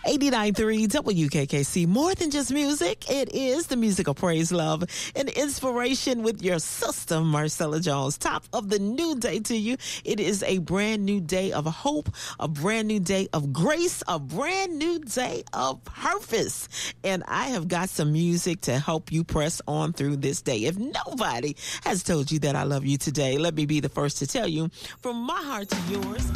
89.3 WKKC, more than just music. It is the music of praise, love, and inspiration with your sister, Marcella Jones. Top of the new day to you. It is a brand new day of hope, a brand new day of grace, a brand new day of purpose. And I have got some music to help you press on through this day. If nobody has told you that I love you today, let me be the first to tell you, from my heart to yours.